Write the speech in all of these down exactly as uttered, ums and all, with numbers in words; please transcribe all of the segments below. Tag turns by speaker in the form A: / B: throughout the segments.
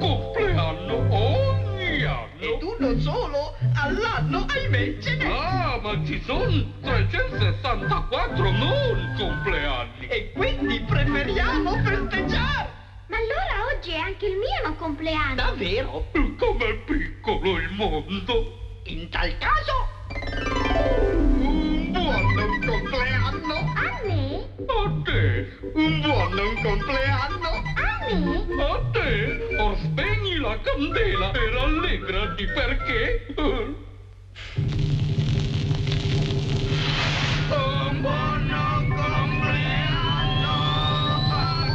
A: compleanno ogni anno.
B: E tu non solo, all'anno ahimè ce n'è.
A: Ah, ma ci sono trecentosessantaquattro non compleanni.
B: E quindi preferiamo festeggiare.
C: Ma allora oggi è anche il mio non compleanno.
B: Davvero?
A: Com'è piccolo il mondo.
B: In tal caso, un buon non compleanno.
C: A me?
A: A te,
B: Un buon non compleanno.
C: A me?
A: a te. Or spegni la candela e rallegrati perché... eh, un buon non compleanno a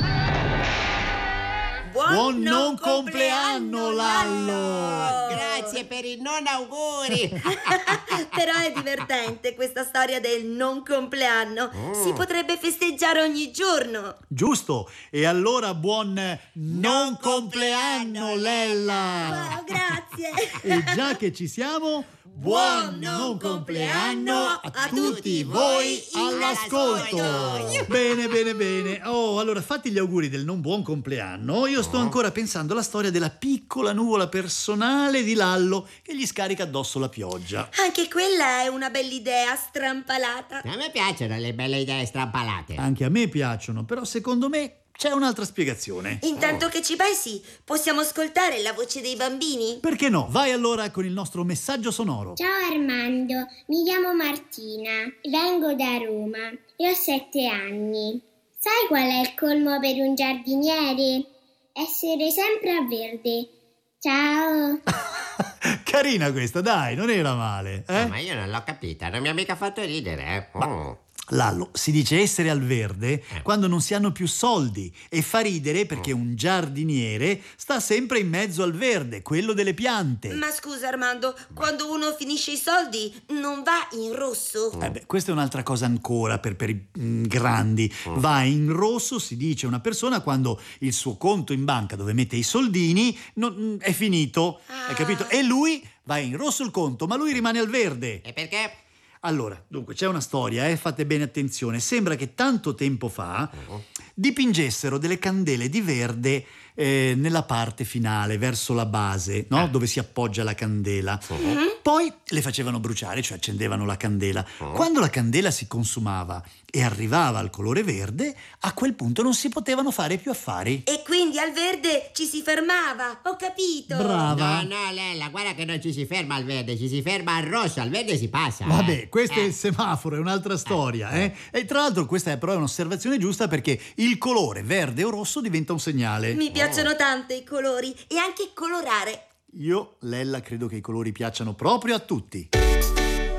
A: te.
D: Buon non compleanno, Lallo!
E: Grazie per i non auguri.
F: Però è divertente questa storia del non compleanno. Si potrebbe festeggiare ogni giorno.
D: Giusto, e allora buon non compleanno, Lella!
F: Oh, grazie.
D: E già che ci siamo, buon non compleanno a tutti voi all'ascolto! Bene, bene, bene. Oh, allora fatti gli auguri del non buon compleanno. Io sto ancora pensando alla storia della piccola nuvola personale di Lallo che gli scarica addosso la pioggia.
F: Anche quella è una bella idea strampalata.
E: A me piacciono le belle idee strampalate.
D: Anche a me piacciono, però secondo me c'è un'altra spiegazione.
F: Intanto che ci pensi, possiamo ascoltare la voce dei bambini?
D: Perché no? Vai allora con il nostro messaggio sonoro.
C: Ciao Armando, mi chiamo Martina, vengo da Roma e ho sette anni. Sai qual è il colmo per un giardiniere? Essere sempre a verde. Ciao.
D: Carina questa, dai, non era male, eh?
E: No, ma io non l'ho capita, non mi ha mica fatto ridere, eh? Oh.
D: Lallo, si dice essere al verde quando non si hanno più soldi e fa ridere perché un giardiniere sta sempre in mezzo al verde, quello delle piante.
F: Ma scusa Armando, quando uno finisce i soldi non va in rosso?
D: Eh beh, questa è un'altra cosa ancora per, per i mm, grandi. Va in rosso, si dice, una persona quando il suo conto in banca dove mette i soldini non- è finito, hai capito? E lui va in rosso il conto, ma lui rimane al verde.
E: E perché?
D: Allora, dunque, c'è una storia, eh? Fate bene attenzione. Sembra che tanto tempo fa dipingessero delle candele di verde eh, nella parte finale, verso la base, no? Dove si appoggia la candela. Poi le facevano bruciare, cioè accendevano la candela. Quando la candela si consumava e arrivava al colore verde, a quel punto non si potevano fare più affari.
F: E quindi al verde ci si fermava, ho capito.
D: Brava.
E: No, no, Lella, guarda che non ci si ferma al verde, ci si ferma al rosso, al verde si passa.
D: Vabbè,
E: eh.
D: questo è
E: Eh.
D: il semaforo, è un'altra storia, eh? E tra l'altro questa è però è un'osservazione giusta perché il colore verde o rosso diventa un segnale.
F: Mi piacciono tanto i colori e anche colorare.
D: Io, Lella, credo che i colori piacciono proprio a tutti.